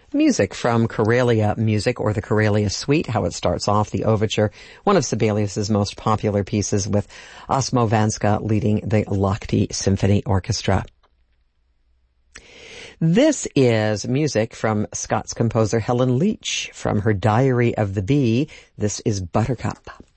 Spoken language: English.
Music from Karelia Music, or the Karelia Suite, how it starts off, the overture, one of Sibelius's most popular pieces, with Osmo Vanska leading the Lahti Symphony Orchestra. This is music from Scots composer Helen Leach from her Diary of the Bee. This is Buttercup.